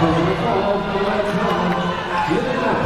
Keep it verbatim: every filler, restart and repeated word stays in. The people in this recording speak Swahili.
可是我不来唱，也得